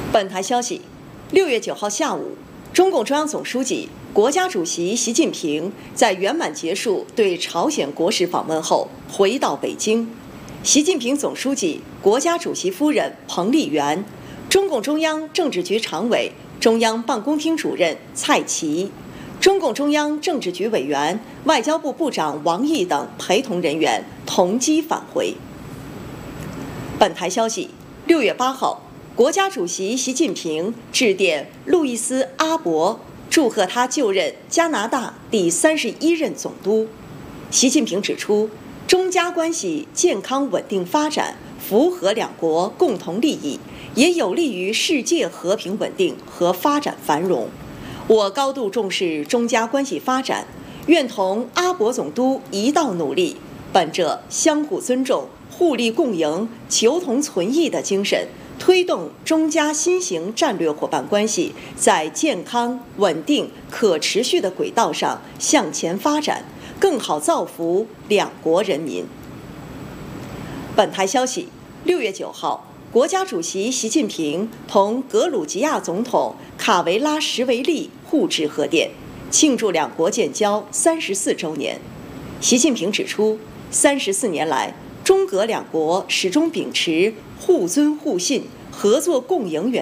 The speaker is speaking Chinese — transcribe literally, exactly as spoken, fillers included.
本台消息，六月九号下午，中共中央总书记、国家主席习近平在圆满结束对朝鲜国事访问后，回到北京。习近平总书记、国家主席夫人彭丽媛，中共中央政治局常委、中央办公厅主任蔡奇，中共中央政治局委员、外交部部长王毅等陪同人员同机返回。本台消息，六月八号，国家主席习近平致电路易斯·阿伯，祝贺他就任加拿大第三十一任总督。习近平指出，中加关系健康稳定发展，符合两国共同利益，也有利于世界和平稳定和发展繁荣。我高度重视中加关系发展，愿同阿伯总督一道努力，本着相互尊重、互利共赢、求同存异的精神，推动中加新型战略伙伴关系在健康、稳定、可持续的轨道上向前发展，更好造福两国人民。本台消息，六月九号，国家主席习近平同格鲁吉亚总统卡维拉什维利互致贺电，庆祝两国建交三十四周年。习近平指出，三十四年来，中格两国始终秉持互尊互信、合作共赢原则。